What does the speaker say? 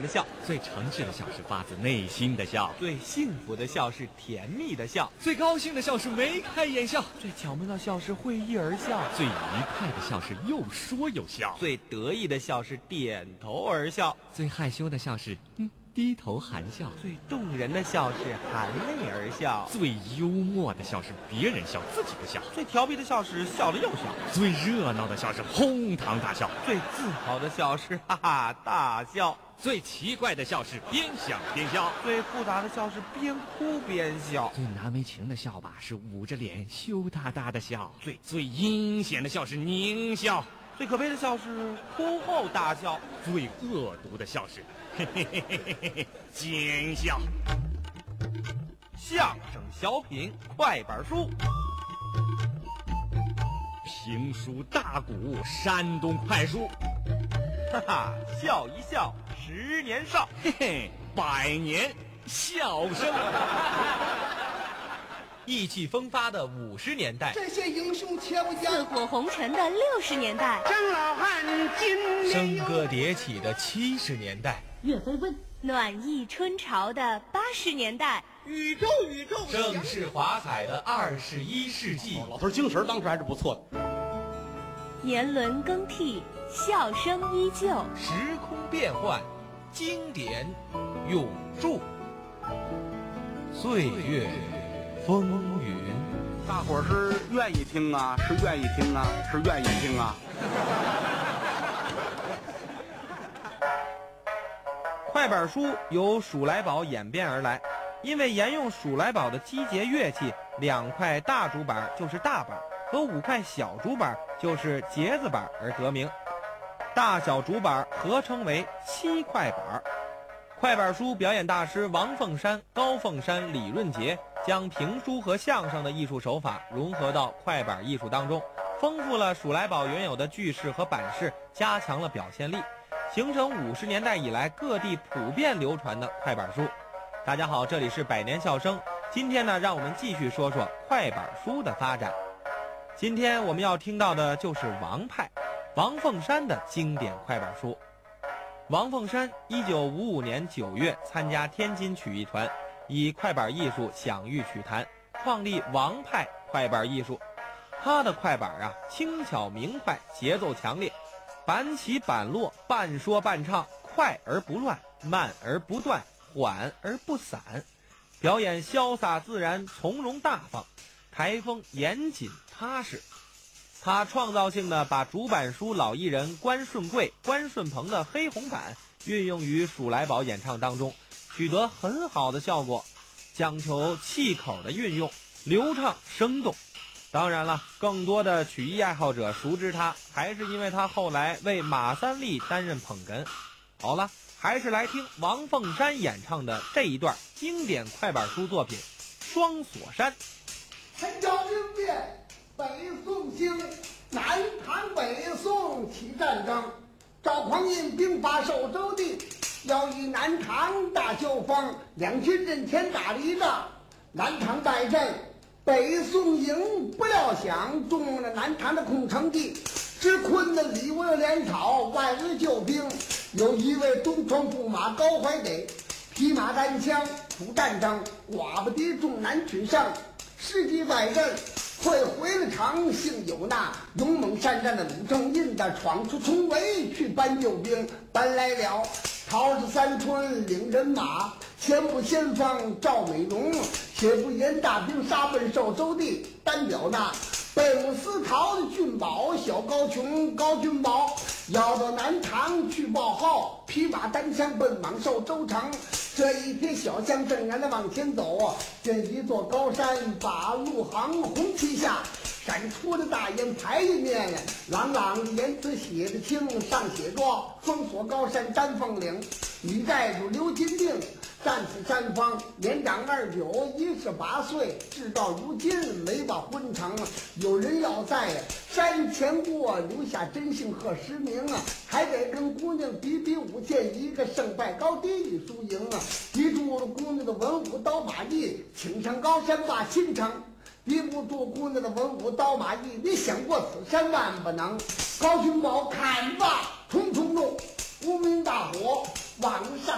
的笑， 最诚挚的笑是发自内心的笑， 最幸福的笑是甜蜜的笑， 最高兴的笑是眉开眼笑， 最巧妙的笑是会意而笑， 最愉快的笑是又说又笑， 最得意的笑是点头而笑， 最害羞的笑是低头含笑， 最动人的笑是含泪而笑， 最幽默的笑是别人笑自己不笑， 最调皮的笑是笑了又笑， 最热闹的笑是哄堂大笑， 最自豪的笑是哈哈大笑， 最奇怪的笑是边想边笑， 最复杂的笑是边哭边笑， 最难为情的笑吧是捂着脸羞答答的笑，最阴险的笑是狞笑， 最可悲的笑是哭后大笑， 最恶毒的笑是嘿嘿嘿嘿嘿嘿奸笑。 相声小品快板书， 评书大鼓山东快书， 哈哈，笑一笑10年少， 嘿嘿，100年笑声。 意气风发的50年代， 这些英雄且不讲； 似火红尘的60年代， 张老汉今笙歌迭起的70年代， 岳飞问暖意春潮的80年代， 宇宙盛世华彩的21世纪。 老头精神当时还是不错的。 年轮更替，笑声依旧， 时空变幻，经典永驻，岁月风云。 大伙儿是愿意听啊，是愿意听啊，是愿意听啊。 快板书由数来宝演变而来，因为沿用数来宝的击节乐器，2块大竹板就是大板，和5块小竹板就是节子板而得名。大小竹板合称为7块板。快板书表演大师王凤山、高凤山、李润杰将评书和相声的艺术手法融合到快板艺术当中，丰富了数来宝原有的句式和板式，加强了表现力，形成50年代以来各地普遍流传的快板书。大家好，这里是100年笑声。今天呢，让我们继续说说快板书的发展。今天我们要听到的就是王派王凤山的经典快板书。王凤山1955年9月参加天津曲艺团，以快板艺术享誉曲坛，创立王派快板艺术。他的快板轻巧明快，节奏强烈，板起板落，半说半唱，快而不乱，慢而不断，缓而不散，表演潇洒自然，从容大方，台风严谨踏实。他创造性的把竹板书老艺人关顺贵、关顺鹏的黑红板运用于数来宝演唱当中，取得很好的效果，讲求气口的运用，流畅生动。当然了，更多的曲艺爱好者熟知他，还是因为他后来为马三立担任捧哏。好了，还是来听王凤山演唱的这一段经典快板书作品《双锁山》。 陈昭应变，北宋兴，南唐北宋起战争，赵匡胤兵发寿州地，要与南唐大交锋，两军阵前打了一仗，南唐败阵，北宋赢，不料想中了南唐的空城计，只困的里为粮草，外为救兵。有一位东窗驸马高怀德，披马单枪出战争，寡不敌众南取胜，世纪败阵，会回了场，幸有那勇猛善战的鲁正印的闯出重围去搬救兵，搬来了桃子三春领人马，前部先锋赵美荣，且不言大兵杀奔寿州地，单表那贝姆斯陶的俊宝小高琼高俊宝要到南唐去报号，披马单枪奔往寿州城。这一天小将正然的往前走，见一座高山把路行红旗下，闪出的大雁牌一面，朗朗的言辞写得清，上写着双锁高山丹凤岭，女寨主刘金定战此山峰，年长29，一18岁，直到如今没把婚成。有人要在山前过，留下真姓贺实名还得跟姑娘比比武，见一个胜败高低与输赢敌住了姑娘的文武刀马艺，请上高山把心成。敌不住姑娘的文武刀马艺，你想过此山万不能。高君宝砍吧，重重怒，无名大火往上